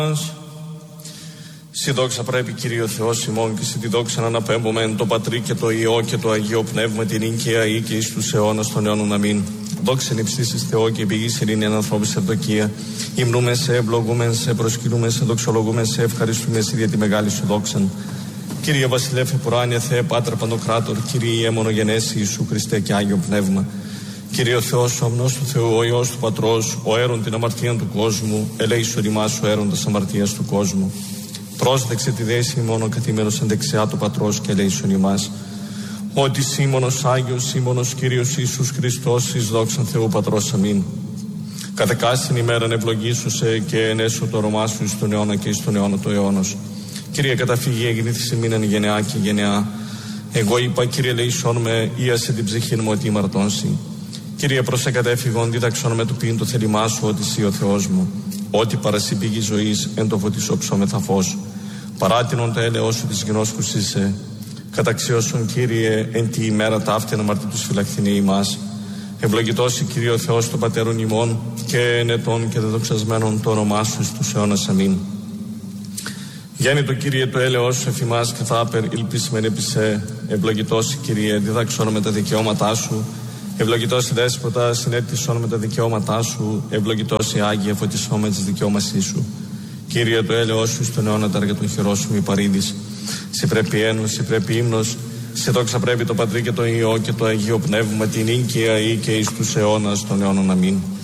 Συ δόξα πρέπει, Κύριε Θεός ημών, και συ τη δόξα να αναπέμπομεν το Πατρί και το Υιό και το Αγίο Πνεύμα, την ίνκαια ή και εις τους αιώνας των αιώνων. Αμήν. Δόξα υψίστης Θεό και πηγής ειρήνη εν ανθρώπης ευδοκία. Υμνούμε σε, ευλογούμε σε, προσκυνούμε σε, δοξολογούμε σε, ευχαριστούμε σε για τη μεγάλη σου δόξαν. Κύριε Βασιλεύ Επουράνια Θεέ, Πάτρε Παντοκράτορ, Κύριε Μονογενέση Ιησού Χριστέ και Άγιο Πνεύμα. Κύριε ο Θεός, ο αμνός του Θεού, ο Υιός του Πατρός, ο αίρον την αμαρτία του κόσμου, ελέησον ημάς ο αίροντας αμαρτίας του κόσμου. Πρόσδεξε τη δέση μόνο καθήμενος εν δεξιά του Πατρός και ελέησον ημάς. Ότι σήμωνος Άγιος, σήμωνος Κύριος Ιησούς Χριστός, εις δόξαν Θεού Πατρός. Αμήν. Καθεκάστην ημέραν ευλογήσουσε και ενέσω το όνομά σου εις τον αιώνα και εις τον αιώνα του αιώνος. Κύριε καταφύγει εγνήθησε μήναν γενεά και γενεά. Εγώ είπα, Κύριε ελέησον με, ίασε την ψυχή μου ότι ημαρτώνσι. Κύριε προσεκατέφυγον, δίδαξον με του ποιήν το θέλημά σου, ότι εσύ ο Θεός μου. Ότι παρασύ πηγή ζωής, εν το φωτισό ψώμεθα φως. Παράτηνον το έλεος σου της γινός που είσαι. Καταξιώσον, Κύριε, εν τη ημέρα ταύτη αναμαρτήτους φυλαχθηνή ημάς. Ευλογητώσει, Κύριε ο Θεός των Πατέρων ημών και ενετών και δεδοξασμένων το όνομά σου εις τους αιώνας. Αμήν. Γέννη το, Κύριε, το έλεος σου εφημάς καθάπερ ηλπίσμεν επισέ. Ευλογητώσει, Κύριε, διδάξον με τα δικαιώματά σου. Ευλογητώσει Δέσποτα, συνέτησον με τα δικαιώματά σου. Ευλογητώσει Άγιε, φωτισό με τις δικαιώμασή σου. Κύριε, το έλεος σου στον αιώνα τα έργα των χειρών σου μη παρήδεις. Σε πρέπει ένος, σε πρέπει ύμνος, σε δόξα πρέπει το Πατρί και το Υιό και το Αγίο Πνεύμα, την ίνκαια ή και εις τους αιώνας των αιώνων. Αμήν.